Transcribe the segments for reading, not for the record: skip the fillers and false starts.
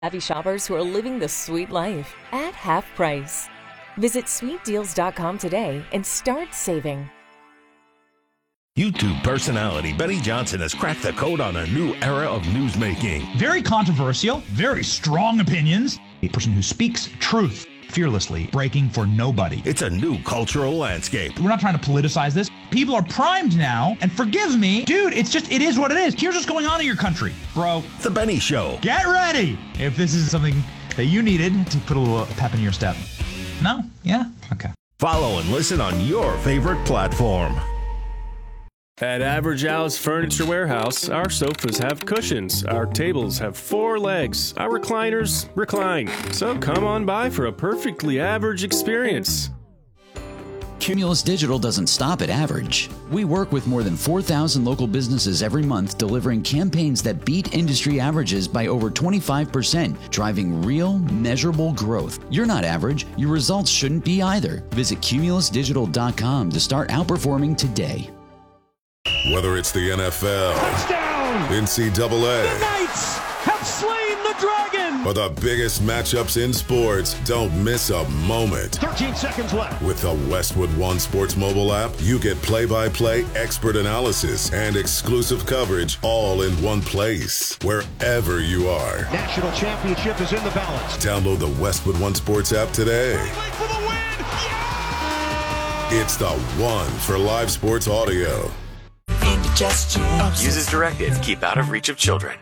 Savvy shoppers who are living the sweet life at half price. Visit sweetdeals.com today and start saving. YouTube personality Benny Johnson has cracked the code on a new era of newsmaking. Very controversial, very strong opinions. A person who speaks truth fearlessly, breaking for nobody. It's a new cultural landscape. We're not trying to politicize this. People are primed now, and forgive me, dude, it is what it is. Here's what's going on in your country, bro. The Benny Show. Get ready if this is something that you needed to put a little pep in your step. No? Yeah? Okay. Follow and listen on your favorite platform. At Average Al's Furniture Warehouse, our sofas have cushions, our tables have 4 legs, our recliners recline. So come on by for a perfectly average experience. Cumulus Digital doesn't stop at average. We work with more than 4,000 local businesses every month, delivering campaigns that beat industry averages by over 25%, driving real, measurable growth. You're not average. Your results shouldn't be either. Visit cumulusdigital.com to start outperforming today. Whether it's the NFL, touchdown, NCAA, the Knights have slain the dragon, or the biggest matchups in sports, don't miss a moment. 13 seconds left. With the Westwood One Sports mobile app, you get play-by-play expert analysis and exclusive coverage all in one place, wherever you are. National championship is in the balance. Download the Westwood One Sports app today. For the win. Yeah! It's the one for live sports audio. Use as directed. Keep out of reach of children.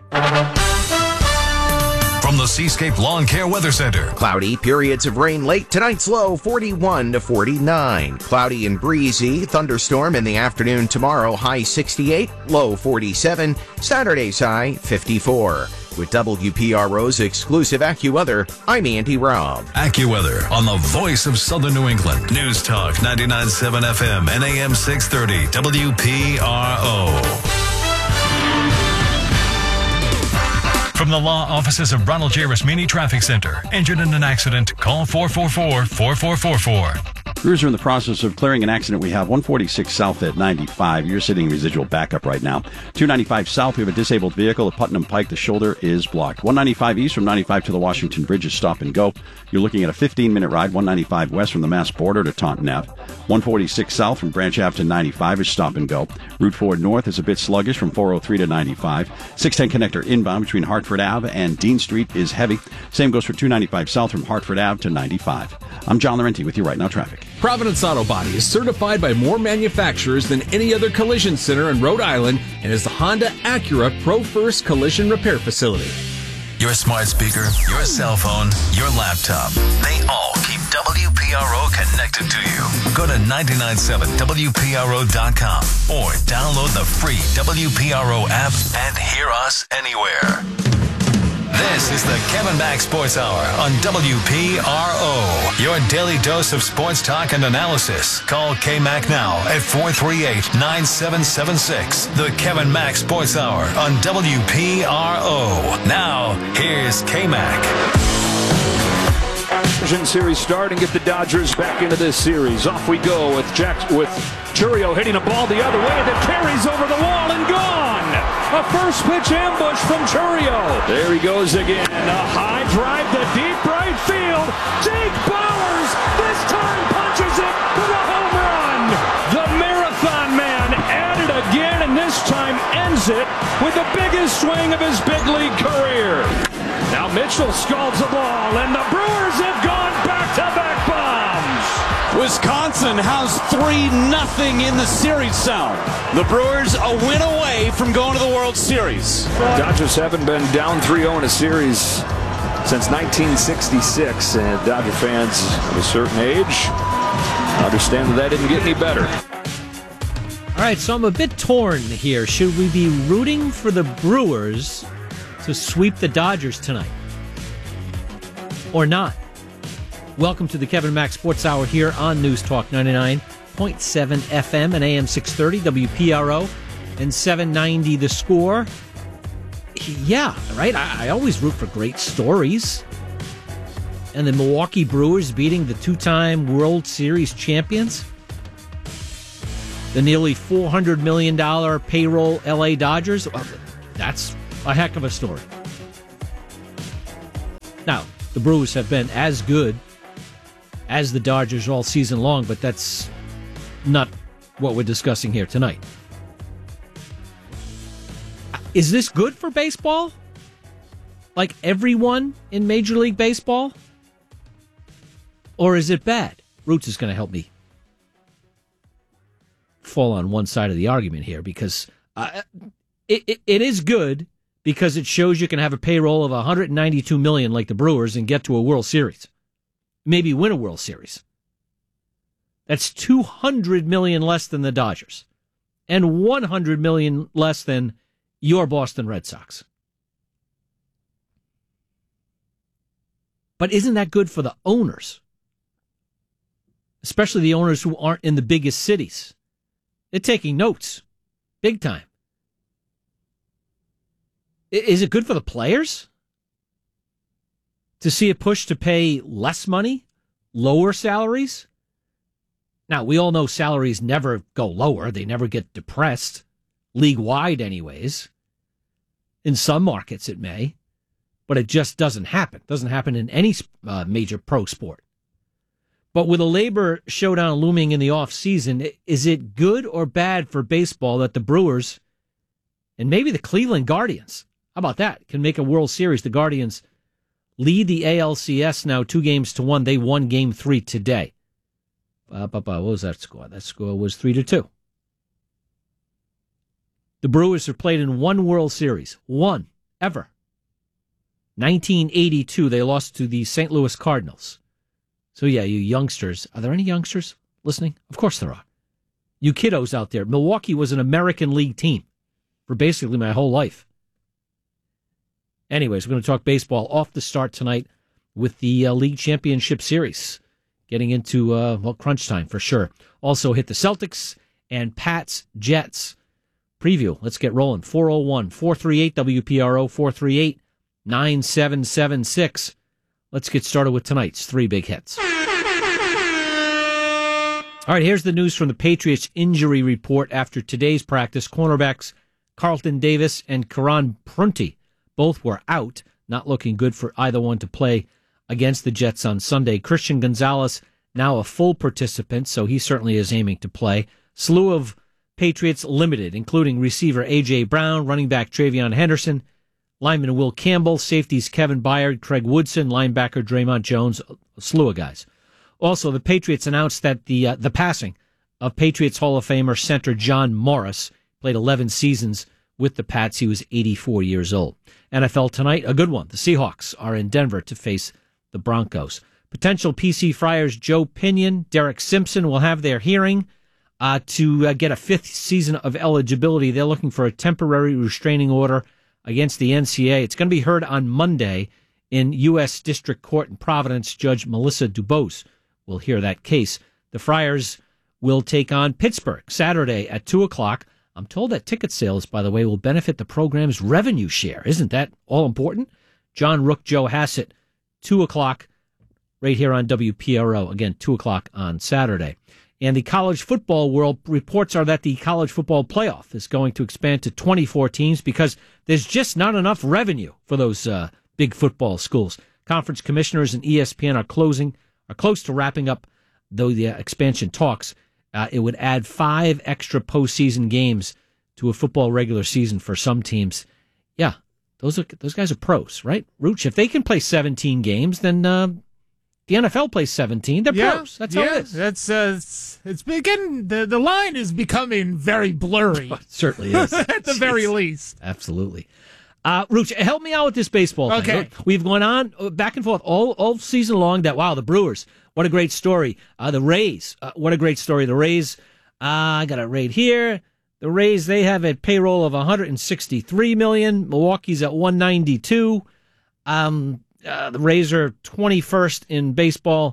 From the Seascape Lawn Care Weather Center. Cloudy, periods of rain late. Tonight's low 41 to 49. Cloudy and breezy. Thunderstorm in the afternoon tomorrow. High 68, low 47. Saturday's high 54. With WPRO's exclusive AccuWeather, I'm Andy Robb. AccuWeather on the voice of Southern New England. News Talk 99.7 FM and AM 630 WPRO. From the law offices of Ronald J. Rasmini Traffic Center. Injured in an accident? Call 444-4444. Crews are in the process of clearing an accident. We have 146 South at 95. You're sitting in residual backup right now. 295 South, we have a disabled vehicle at Putnam Pike. The shoulder is blocked. 195 East from 95 to the Washington Bridge is stop and go. You're looking at a 15-minute ride. 195 West from the Mass border to Taunton Ave. 146 South from Branch Ave to 95 is stop and go. Route 4 North is a bit sluggish from 403 to 95. 610 connector inbound between Hartford Ave and Dean Street is heavy. Same goes for 295 South from Hartford Ave to 95. I'm John Laurenti with you right now, traffic. Providence Auto Body is certified by more manufacturers than any other collision center in Rhode Island and is the Honda Acura Pro First Collision Repair Facility. Your smart speaker, your cell phone, your laptop, they all keep WPRO connected to you. Go to 997WPRO.com or download the free WPRO app and hear us anywhere. This is the Kevin Mack Sports Hour on WPRO. Your daily dose of sports talk and analysis. Call K-Mac now at 438-9776. The Kevin Mack Sports Hour on WPRO. Now, here's K-Mac. Series start and get the Dodgers back into this series. Off we go with Chourio hitting a ball the other way that carries over the wall and gone. A first pitch ambush from Chourio. There he goes again. A high drive to deep right field. Jake Bauers this time punches it for the home run. The Marathon Man at it again, and this time ends it with the biggest swing of his big league career. Now Mitchell scalds the ball, and the Brewers have gone back-to-back bombs. Wisconsin has 3-0 in the series zone. The Brewers a win away from going to the World Series. Dodgers haven't been down 3-0 in a series since 1966, and Dodger fans of a certain age understand that didn't get any better. All right, so I'm a bit torn here. Should we be rooting for the Brewers to sweep the Dodgers tonight or not? Welcome to the Kevin Mack Sports Hour here on News Talk 99.7 FM and AM 630 WPRO and 790 The Score. Yeah, right. I always root for great stories. And the Milwaukee Brewers beating the two-time World Series champions. The nearly $400 million payroll LA Dodgers. That's a heck of a story. Now, the Brewers have been as good as the Dodgers all season long, but that's not what we're discussing here tonight. Is this good for baseball? Like everyone in Major League Baseball? Or is it bad? Roots is going to help me fall on one side of the argument here, because it is good because it shows you can have a payroll of $192 million like the Brewers and get to a World Series. Maybe win a World Series. That's $200 million less than the Dodgers and $100 million less than your Boston Red Sox. But isn't that good for the owners? Especially the owners who aren't in the biggest cities. They're taking notes. Big time. Is it good for the players? To see a push to pay less money? Lower salaries? Now, we all know salaries never go lower. They never get depressed. League-wide, anyways. In some markets, it may. But it just doesn't happen. It doesn't happen in any major pro sport. But with a labor showdown looming in the offseason, is it good or bad for baseball that the Brewers and maybe the Cleveland Guardians, how about that, can make a World Series? The Guardians lead the ALCS now 2-1. They won Game 3 today. What was that score? That score was 3-2. The Brewers have played in one World Series. One. Ever. 1982, they lost to the St. Louis Cardinals. So yeah, you youngsters, are there any youngsters listening? Of course there are. You kiddos out there, Milwaukee was an American League team for basically my whole life. Anyways, we're going to talk baseball off the start tonight with the League Championship Series. Getting into, crunch time for sure. Also hit the Celtics and Pats, Jets preview. Let's get rolling. 401-438-WPRO, 438-9776. Let's get started with tonight's three big hits. All right, here's the news from the Patriots injury report after today's practice. Cornerbacks Carlton Davis and Karan Prunty both were out, not looking good for either one to play against the Jets on Sunday. Christian Gonzalez, now a full participant, so he certainly is aiming to play. Slew of Patriots limited, including receiver A.J. Brown, running back Travion Henderson, lineman Will Campbell, safeties Kevin Byard, Craig Woodson, linebacker Draymond Jones, a slew of guys. Also, the Patriots announced that the passing of Patriots Hall of Famer center John Morris, played 11 seasons with the Pats. He was 84 years old. NFL tonight, a good one. The Seahawks are in Denver to face the Broncos. Potential PC Friars Joe Pinion, Derek Simpson will have their hearing to get a fifth season of eligibility. They're looking for a temporary restraining order against the NCAA. It's going to be heard on Monday in U.S. District Court in Providence. Judge Melissa Dubose will hear that case. The Friars will take on Pittsburgh Saturday at 2 o'clock. I'm told that ticket sales, by the way, will benefit the program's revenue share. Isn't that all important? John Rook, Joe Hassett, 2 o'clock right here on WPRO. Again, 2 o'clock on Saturday. And the college football world reports are that the college football playoff is going to expand to 24 teams because there's just not enough revenue for those big football schools. Conference commissioners and ESPN are close to wrapping up, though the expansion talks. It would add 5 extra postseason games to a football regular season for some teams. Yeah, those guys are pros, right? Rooch, if they can play 17 games, then the NFL plays 17. They're pros. That's how it is. It's beginning. The line is becoming very blurry. It certainly is. At the very least. Absolutely. Rooch, help me out with this baseball thing. Okay. We've gone on back and forth all season long that, wow, the Brewers, what a great story. The Rays, what a great story. The Rays, I got it right here. The Rays, they have a payroll of $163 million. Milwaukee's at $192 million. The Rays are 21st in baseball.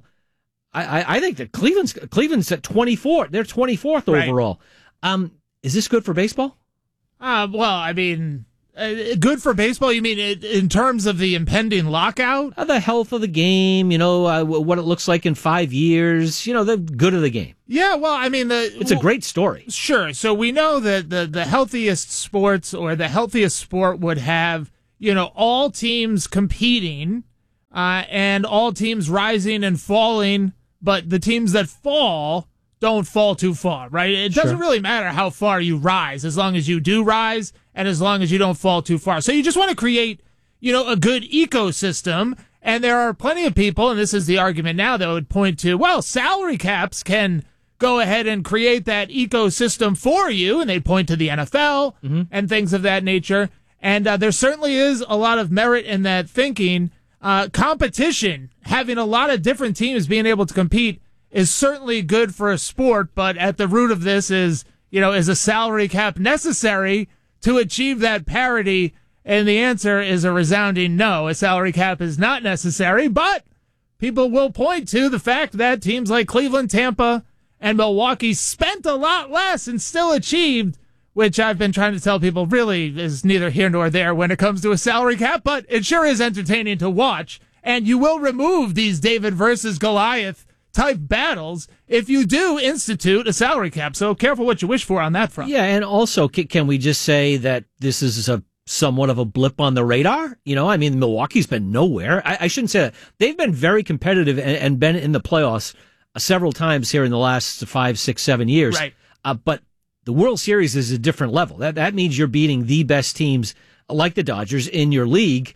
I think that Cleveland's at 24. They're 24th overall. Is this good for baseball? Well, I mean, good for baseball? You mean in terms of the impending lockout? The health of the game, what it looks like in 5 years, the good of the game. Yeah, well, I mean, it's a great story. Sure. So we know that the healthiest sports or the healthiest sport would have, all teams competing and all teams rising and falling, but the teams that fall don't fall too far, right? It doesn't really matter how far you rise, as long as you do rise and as long as you don't fall too far. So you just want to create, a good ecosystem. And there are plenty of people, and this is the argument now, that would point to, well, salary caps can go ahead and create that ecosystem for you, and they point to the NFL and things of that nature. And there certainly is a lot of merit in that thinking. Competition, having a lot of different teams being able to compete, is certainly good for a sport, but at the root of this is a salary cap necessary to achieve that parity? And the answer is a resounding no. A salary cap is not necessary, but people will point to the fact that teams like Cleveland, Tampa, and Milwaukee spent a lot less and still achieved, which I've been trying to tell people really is neither here nor there when it comes to a salary cap, but it sure is entertaining to watch. And you will remove these David versus Goliath type battles if you do institute a salary cap. So careful what you wish for on that front. Yeah, and also, can we just say that this is somewhat of a blip on the radar? Milwaukee's been nowhere. I shouldn't say that. They've been very competitive and been in the playoffs several times here in the last 5, 6, 7 years. Right. But the World Series is a different level. That means you're beating the best teams like the Dodgers in your league.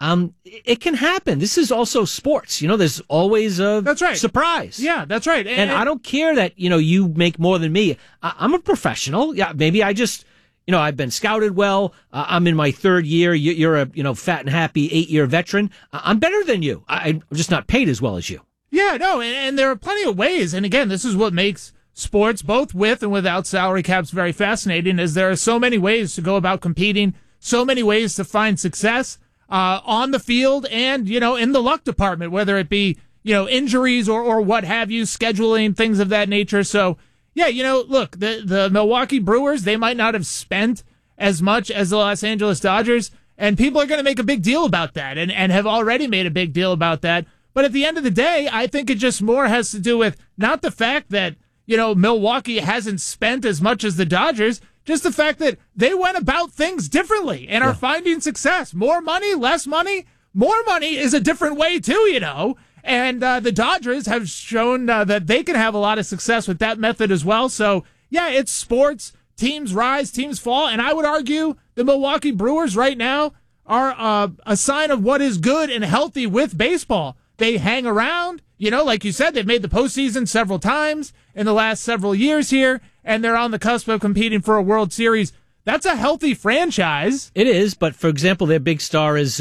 It can happen. This is also sports. There's always a surprise. Yeah, that's right. And I don't care that, you make more than me. I'm a professional. Yeah, maybe I just... I've been scouted well. I'm in my 3rd year. You're a fat and happy 8-year veteran. I'm better than you. I'm just not paid as well as you. Yeah, no, and there are plenty of ways. And again, this is what makes sports, both with and without salary caps, very fascinating, is there are so many ways to go about competing, so many ways to find success on the field and, in the luck department, whether it be, injuries or what have you, scheduling, things of that nature. So, yeah, look, the Milwaukee Brewers, they might not have spent as much as the Los Angeles Dodgers, and people are going to make a big deal about that and have already made a big deal about that. But at the end of the day, I think it just more has to do with not the fact that, Milwaukee hasn't spent as much as the Dodgers, just the fact that they went about things differently and are finding success. More money, less money. More money is a different way too, And the Dodgers have shown that they can have a lot of success with that method as well. So, yeah, it's sports. Teams rise, teams fall. And I would argue the Milwaukee Brewers right now are a sign of what is good and healthy with baseball. They hang around. Like you said, they've made the postseason several times in the last several years here, and they're on the cusp of competing for a World Series. That's a healthy franchise. It is, but, for example, their big star is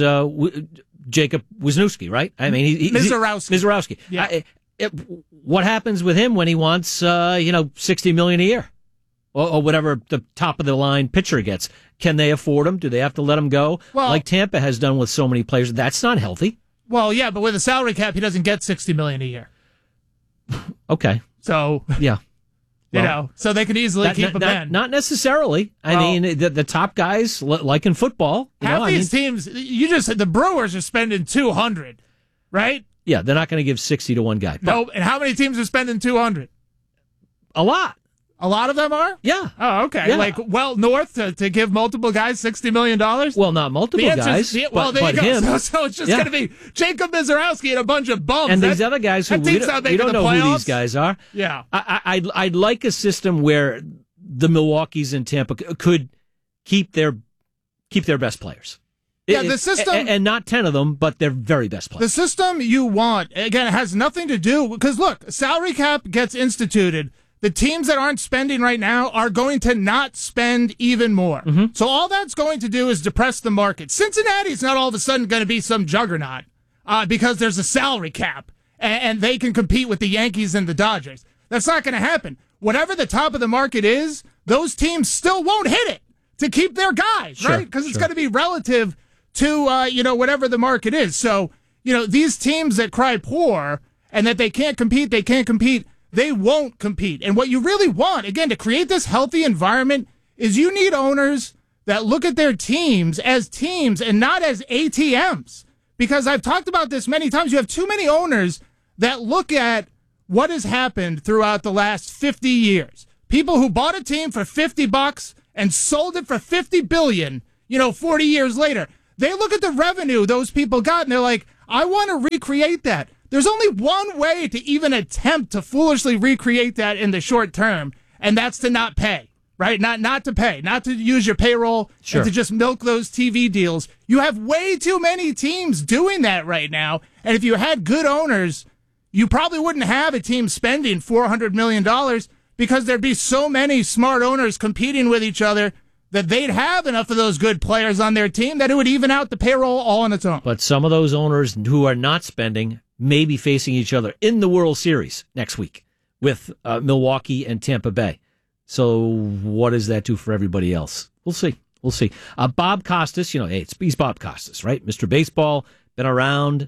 Jacob Wisniewski, right? Mizorowski. Yeah. What happens with him when he wants, $60 million a year, or whatever the top of the line pitcher gets? Can they afford him? Do they have to let him go? Well, like Tampa has done with so many players. That's not healthy. Well, yeah, but with a salary cap, he doesn't get $60 million a year. Okay. So yeah. So they can easily keep him in. Not necessarily. I mean, the top guys, like in football. Half these teams, the Brewers are spending $200, right? Yeah, they're not going to give 60 to one guy. No, and how many teams are spending $200? A lot. A lot of them are? Yeah. Oh, okay. Yeah. North to give multiple guys $60 million? Well, not multiple guys. There you go. Him. So it's just going to be Jacob Mizorowski and a bunch of bums. And these other guys who we don't know who these guys are. Yeah. I'd like a system where the Milwaukees and Tampa could keep their best players. Yeah, the system... And not 10 of them, but their very best players. The system you want, again, it has nothing to do... Because, look, salary cap gets instituted... The teams that aren't spending right now are going to not spend even more. Mm-hmm. So all that's going to do is depress the market. Cincinnati's not all of a sudden going to be some juggernaut because there's a salary cap and they can compete with the Yankees and the Dodgers. That's not going to happen. Whatever the top of the market is, those teams still won't hit it to keep their guys, right? Because it's going to be relative to whatever the market is. So these teams that cry poor and that they can't compete. They won't compete. And what you really want, again, to create this healthy environment is you need owners that look at their teams as teams and not as ATMs. Because I've talked about this many times. You have too many owners that look at what has happened throughout the last 50 years. People who bought a team for $50 and sold it for $50 billion, 40 years later. They look at the revenue those people got and they're like, I want to recreate that. There's only one way to even attempt to foolishly recreate that in the short term, and that's to not pay, right? Not to pay, not to use your payroll, Sure. and to just milk those TV deals. You have way too many teams doing that right now, and if you had good owners, you probably wouldn't have a team spending $400 million because there'd be so many smart owners competing with each other that they'd have enough of those good players on their team that it would even out the payroll all on its own. But some of those owners who are not spending may be facing each other in the World Series next week with Milwaukee and Tampa Bay. So what does that do for everybody else? We'll see. We'll see. Bob Costas, he's Bob Costas, right? Mr. Baseball, been around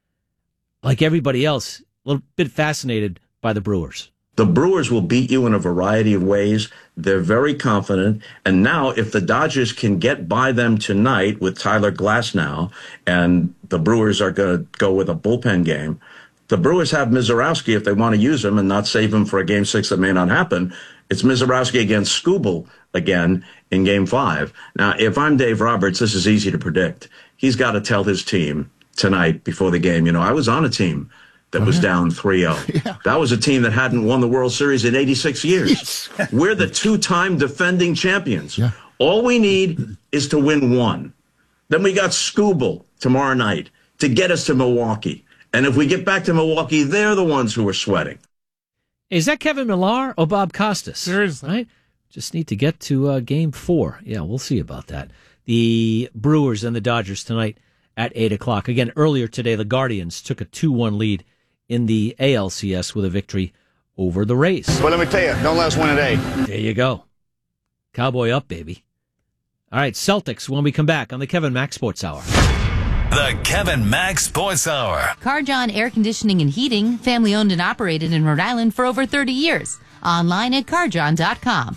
like everybody else, a little bit fascinated by the Brewers. The Brewers will beat you in a variety of ways. They're very confident. And now if the Dodgers can get by them tonight with Tyler Glasnow, and the Brewers are going to go with a bullpen game, the Brewers have Mizorowski if they want to use him and not save him for a Game 6 that may not happen. It's Mizorowski against Skubal again in Game 5. Now, if I'm Dave Roberts, this is easy to predict. He's got to tell his team tonight before the game, I was on a team that was down 3-0. Yeah. That was a team that hadn't won the World Series in 86 years. Yes. We're the two-time defending champions. Yeah. All we need is to win one. Then we got Skubal tomorrow night to get us to Milwaukee. And if we get back to Milwaukee, they're the ones who are sweating. Is that Kevin Millar or Bob Costas? Seriously. Right? Just need to get to Game 4. Yeah, we'll see about that. The Brewers and the Dodgers tonight at 8 o'clock. Again, earlier today, the Guardians took a 2-1 lead in the ALCS with a victory over the Rays. Well, let me tell you, don't let us win today. There you go. Cowboy up, baby. All right, Celtics when we come back on the Kevin Mack Sports Hour. The Kevin Mack Sports Hour. Carjon Air Conditioning and Heating, family owned and operated in Rhode Island for over 30 years. Online at carjon.com.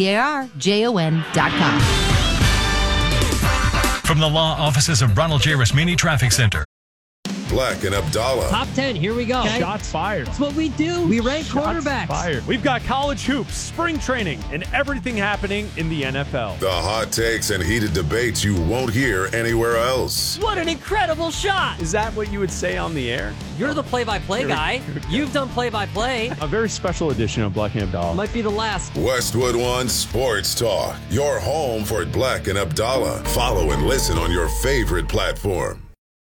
CARJON.com. From the law offices of Ronald J. Rasmini Traffic Center. Black and Abdallah. Top 10, here we go. Okay. Shots fired. That's what we do. We rank quarterbacks. Fired. We've got college hoops, spring training, and everything happening in the NFL. The hot takes and heated debates you won't hear anywhere else. What an incredible shot. Is that what you would say on the air? You're the play-by-play guy. You've done play-by-play. A very special edition of Black and Abdallah. Might be the last. Westwood One Sports Talk. Your home for Black and Abdallah. Follow and listen on your favorite platform.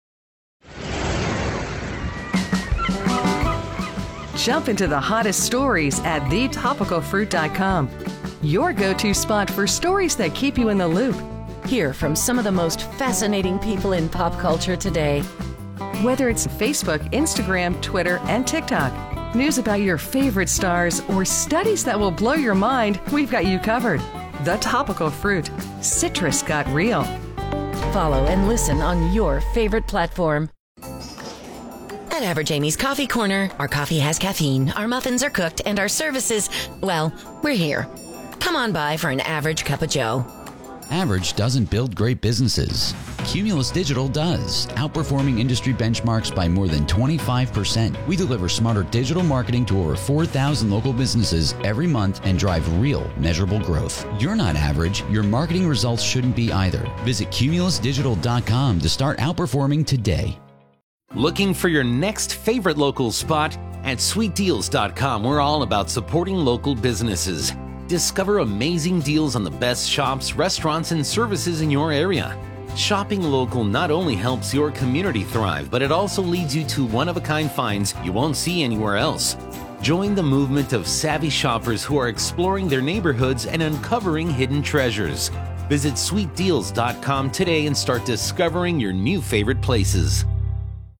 Jump into the hottest stories at thetopicalfruit.com. Your go-to spot for stories that keep you in the loop. Hear from some of the most fascinating people in pop culture today. Whether it's Facebook, Instagram, Twitter, and TikTok, news about your favorite stars, or studies that will blow your mind, we've got you covered. The Topical Fruit. Citrus got real. Follow and listen on your favorite platform. At Average Amy's Coffee Corner, our coffee has caffeine, our muffins are cooked, and our services, well, we're here. Come on by for an average cup of joe. Average doesn't build great businesses. Cumulus Digital does, outperforming industry benchmarks by more than 25%. We deliver smarter digital marketing to over 4,000 local businesses every month and drive real, measurable growth. You're not average. Your marketing results shouldn't be either. Visit cumulusdigital.com to start outperforming today. Looking for your next favorite local spot? At sweetdeals.com, we're all about supporting local businesses. Discover amazing deals on the best shops, restaurants, and services in your area. Shopping local not only helps your community thrive, but it also leads you to one-of-a-kind finds you won't see anywhere else. Join the movement of savvy shoppers who are exploring their neighborhoods and uncovering hidden treasures. Visit sweetdeals.com today and start discovering your new favorite places.